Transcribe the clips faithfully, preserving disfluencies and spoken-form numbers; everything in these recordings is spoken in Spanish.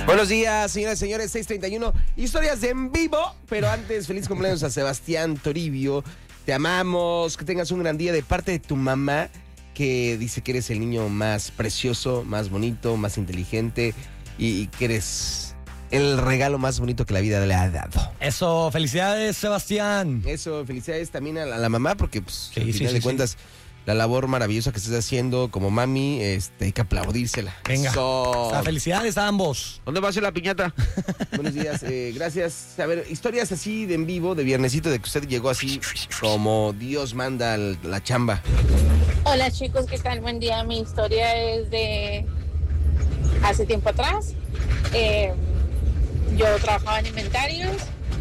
Buenos días, señoras y señores, seis treinta y uno, historias de en vivo, pero antes, feliz cumpleaños a Sebastián Toribio, te amamos, que tengas un gran día de parte de tu mamá, que dice que eres el niño más precioso, más bonito, más inteligente y que eres el regalo más bonito que la vida le ha dado. Eso, felicidades, Sebastián. Eso, felicidades también a la, a la mamá, porque pues, Sí, al sí, final sí, de sí. cuentas, la labor maravillosa que estás haciendo como mami, este, hay que aplaudírsela. Venga. Eso. O sea, felicidades a ambos. ¿Dónde va a ser la piñata? Buenos días, eh, gracias. A ver, historias así de en vivo, de viernesito, de que usted llegó así como Dios manda al- la chamba. Hola chicos, ¿qué tal? Buen día. Mi historia es de hace tiempo atrás. Eh, yo trabajaba en inventarios.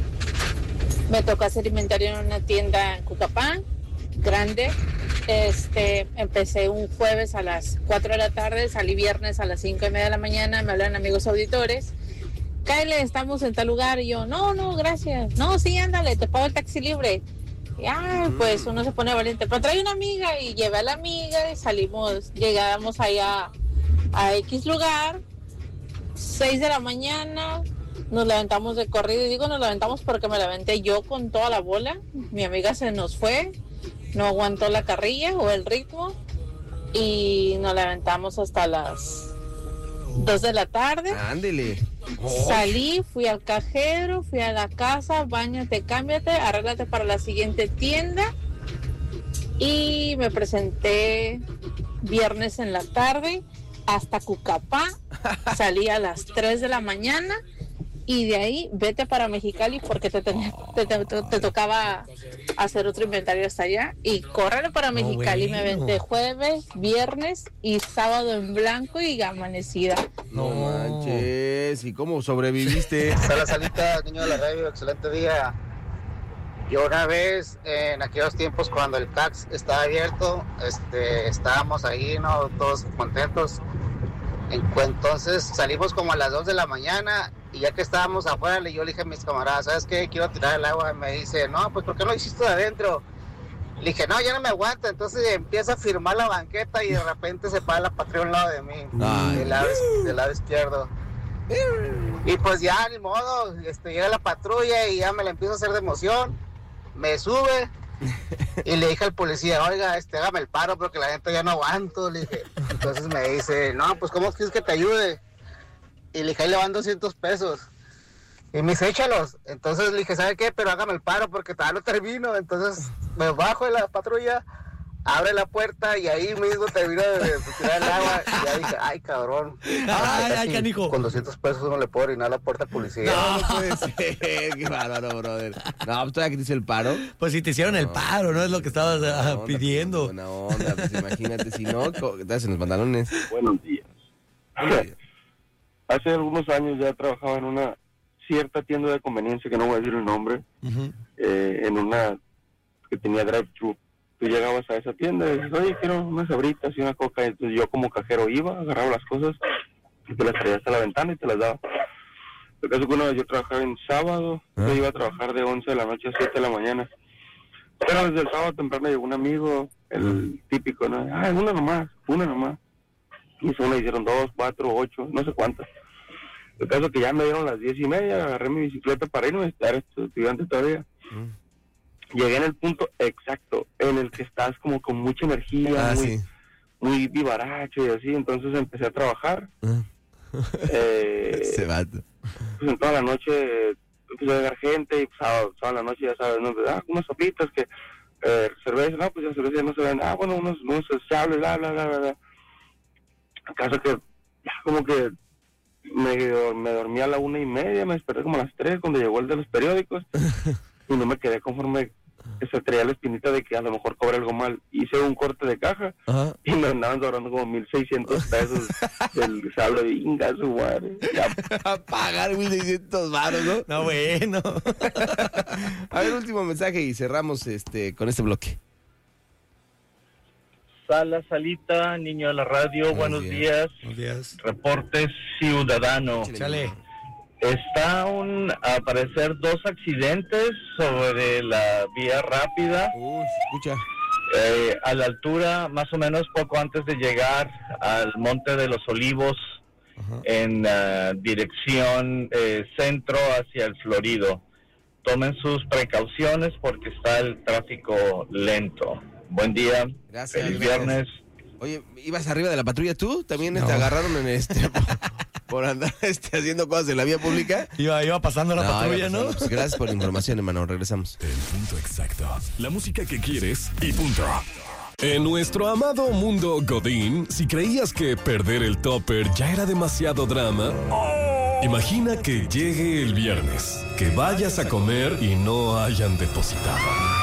Me tocó hacer inventario en una tienda en Cucapá, grande. Este, empecé un jueves a las cuatro de la tarde, salí viernes a las cinco y media de la mañana, me hablan amigos auditores. Kyle, estamos en tal lugar. Y yo, no, no, gracias. No, sí, ándale, te pago el taxi libre. Y, ay, pues uno se pone valiente. Pero trae una amiga y llevé a la amiga y salimos, llegamos allá a X lugar, seis de la mañana, nos levantamos de corrido. Y digo nos levantamos porque me levanté yo con toda la bola. Mi amiga se nos fue, no aguantó la carrilla o el ritmo y nos levantamos hasta las dos de la tarde. Ándele. Salí, fui al cajero, fui a la casa, báñate, cámbiate, arréglate para la siguiente tienda y me presenté viernes en la tarde hasta Cucapá. Salí a las tres de la mañana y de ahí vete para Mexicali porque te, tenía- te, te- te- te tocaba hacer otro inventario hasta allá y córrele para No, Mexicali. Me bueno. aventé jueves, viernes y sábado en blanco y amanecida. No manches, ¿y cómo sobreviviste? Hola, Salita, niño de la radio, excelente día. Yo una vez, en aquellos tiempos cuando el C A X estaba abierto, este, estábamos ahí, ¿no? Todos contentos. En- Entonces salimos como a las dos de la mañana y ya que estábamos afuera, le- yo le dije a mis camaradas, ¿sabes qué? Quiero tirar el agua. Y me dice, no, pues ¿por qué no lo hiciste de adentro? Le dije, no, ya no me aguanta. Entonces empieza a firmar la banqueta y de repente se para la patrulla a un lado de mí, Ay. del lado, del lado izquierdo. Y pues ya, ni modo, este, llega la patrulla y ya me la empiezo a hacer de emoción. Me sube y le dije al policía, oiga, este, hágame el paro porque la gente ya no aguanto. Le dije, entonces me dice, no, pues ¿cómo quieres que te ayude? Y le dije, ahí le van doscientos pesos. Y me dice, échalos. Entonces le dije, ¿sabe qué? Pero hágame el paro porque todavía no termino. Entonces me bajo de la patrulla, abre la puerta y ahí mismo termino de, de tirar el agua. Y ya dije, ay, cabrón. Ay, Casi ay, canijo. Con doscientos pesos no le puedo orinar la puerta al policía. No, no puede ser, qué bárbaro, brother. No, pues todavía que te hice el paro. Pues si te hicieron el paro, ¿no? Es lo que estabas Buena ah, onda, pidiendo. Buena onda, pues imagínate, si no, co- te hacen los pantalones. Buenos días. Hace algunos años ya trabajaba en una cierta tienda de conveniencia, que no voy a decir el nombre, Ujú. eh, en una que tenía drive-thru. Tú llegabas a esa tienda y dices, oye, quiero unas sabritas y una coca. Entonces yo como cajero iba, agarraba las cosas y te las traía hasta la ventana y te las daba. El caso que una vez yo trabajaba en sábado, Ah. yo iba a trabajar de once de la noche a siete de la mañana. Pero desde el sábado temprano llegó un amigo, el típico, ¿no? Ah, una nomás, una nomás. Hizo una, hicieron dos, cuatro, ocho, no sé cuántas. El caso que ya me dieron las diez y media, agarré mi bicicleta para irme, era estudiante todavía. Mm. Llegué en el punto exacto en el que estás como con mucha energía, Ah, muy, sí. muy vivaracho y así, entonces empecé a trabajar. Ah. Eh, Ese vato. pues en toda la noche empezó a llegar gente y pues sábado, sábado en la noche ya sabes, ¿no? Ah, unas sopitas que, eh, cerveza, no, pues ya cerveza ya no se ven, ah, bueno, unos, unos chables, bla, bla, bla, bla, bla. Acaso que, ya como que me, me dormí a la una y media, me desperté como a las tres cuando llegó el de los periódicos y no me quedé conforme que se traía la espinita de que a lo mejor cobré algo mal. Hice un corte de caja Ajá. y me andaban sobrando como mil seiscientos pesos del saldo de Inga, su madre. Ya, A pagar mil seiscientos varos, ¿no? No, bueno. A ver, último mensaje y cerramos este con este bloque. Sala, Salita, niño de la radio, Buenos buenos, días. días. Buenos días. Reporte ciudadano. Chale. Está un, a aparecer dos accidentes sobre la vía rápida, Uy, escucha. eh, a la altura más o menos poco antes de llegar al Monte de los Olivos, uh-huh. en uh, dirección eh, centro hacia el Florido. Tomen sus precauciones porque está el tráfico lento. Buen día. Gracias. Feliz gracias. viernes. Oye, ¿ibas arriba de la patrulla tú? ¿También No. te agarraron en este por, por andar este, haciendo cosas en la vía pública? Iba, iba pasando la No, patrulla, iba ¿no? pasando. Pues gracias por la información, hermano. Regresamos. El punto exacto. La música que quieres y punto. En nuestro amado mundo Godín, si creías que perder el topper ya era demasiado drama, imagina que llegue el viernes, que vayas a comer y no hayan depositado.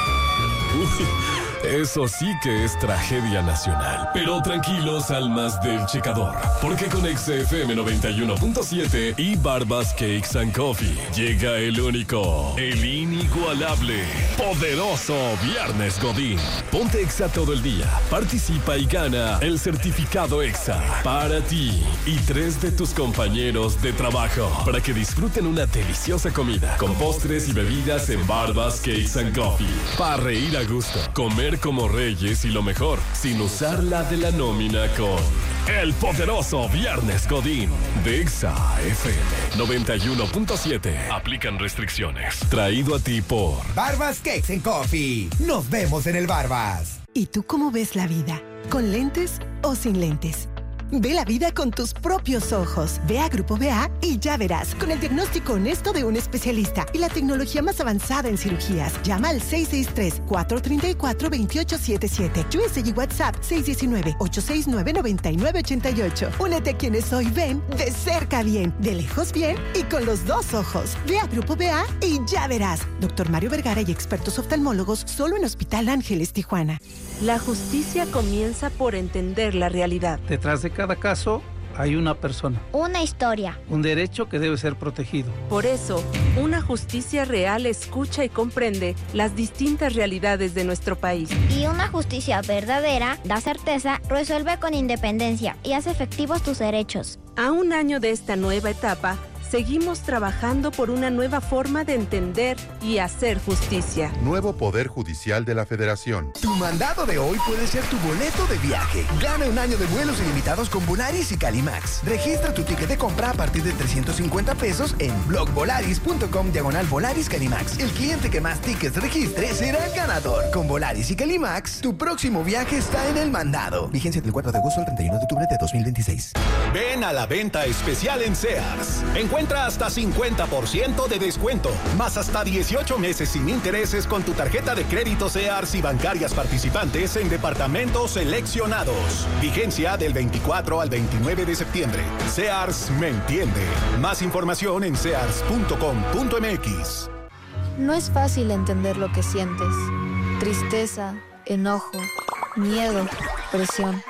Uy, eso sí que es tragedia nacional. Pero tranquilos, almas del checador, porque con X F M noventa y uno punto siete y Barbas Cakes and Coffee llega el único, el inigualable, poderoso Viernes Godín. Ponte Exa todo el día, participa y gana el certificado Exa para ti y tres de tus compañeros de trabajo, para que disfruten una deliciosa comida con postres y bebidas en Barbas Cakes and Coffee. Para reír a gusto, comer como reyes y lo mejor, sin usar la de la nómina, con el poderoso Viernes Godín de Exa F M noventa y uno punto siete. Aplican restricciones. Traído a ti por Barbas Cakes and Coffee. Nos vemos en el Barbas. ¿Y tú cómo ves la vida? ¿Con lentes o sin lentes? Ve la vida con tus propios ojos. Ve a Grupo B A y ya verás, con el diagnóstico honesto de un especialista y la tecnología más avanzada en cirugías. Llama al seis seis tres, cuatro tres cuatro, dos ocho siete siete. U S y WhatsApp seis uno nueve, ocho seis nueve, nueve nueve ocho ocho. Únete a quienes hoy ven de cerca bien, de lejos bien y con los dos ojos. Ve a Grupo B A y ya verás. Doctor Mario Vergara y expertos oftalmólogos solo en Hospital Ángeles, Tijuana. La justicia comienza por entender la realidad. Detrás de cada caso hay una persona. Una historia. Un derecho que debe ser protegido. Por eso, una justicia real escucha y comprende las distintas realidades de nuestro país. Y una justicia verdadera da certeza, resuelve con independencia y hace efectivos tus derechos. A un año de esta nueva etapa, seguimos trabajando por una nueva forma de entender y hacer justicia. Nuevo Poder Judicial de la Federación. Tu mandado de hoy puede ser tu boleto de viaje. Gana un año de vuelos ilimitados con Volaris y Calimax. Registra tu ticket de compra a partir de trescientos cincuenta pesos en blogvolaris.com diagonal Volaris Calimax. El cliente que más tickets registre será el ganador. Con Volaris y Calimax, tu próximo viaje está en el mandado. Vigencia del cuatro de agosto al treinta y uno de octubre de dos mil veintiséis. Ven a la venta especial en Sears. Encuentra hasta cincuenta por ciento de descuento, más hasta dieciocho meses sin intereses con tu tarjeta de crédito Sears y bancarias participantes en departamentos seleccionados. Vigencia del veinticuatro al veintinueve de septiembre. Sears me entiende. Más información en sears punto com punto m x. No es fácil entender lo que sientes. Tristeza, enojo, miedo, presión.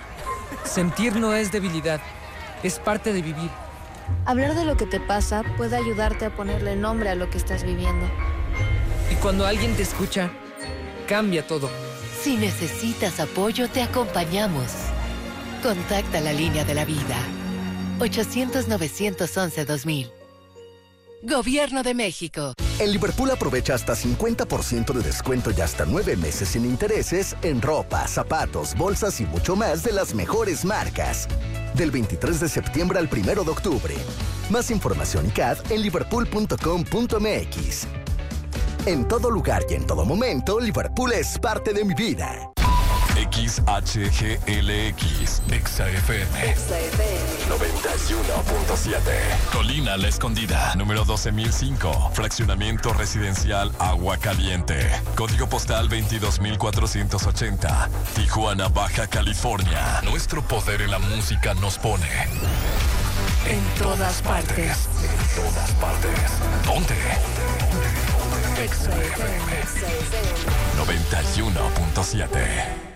Sentir no es debilidad, es parte de vivir. Hablar de lo que te pasa puede ayudarte a ponerle nombre a lo que estás viviendo. Y cuando alguien te escucha, cambia todo. Si necesitas apoyo, te acompañamos. Contacta la línea de la vida. ochocientos, novecientos once, dos mil. Gobierno de México. En Liverpool aprovecha hasta cincuenta por ciento de descuento y hasta nueve meses sin intereses en ropa, zapatos, bolsas y mucho más de las mejores marcas. Del veintitrés de septiembre al primero de octubre. Más información y C A D en liverpool punto com punto m x. En todo lugar y en todo momento, Liverpool es parte de mi vida. X H G L X, Exa F M, noventa y uno punto siete. Colina La Escondida, número doce mil cinco, fraccionamiento residencial Agua Caliente, código postal veintidós mil cuatrocientos ochenta, Tijuana, Baja California. Nuestro poder en la música nos pone en todas partes. En todas partes. Ponte. Exa F M noventa y uno punto siete.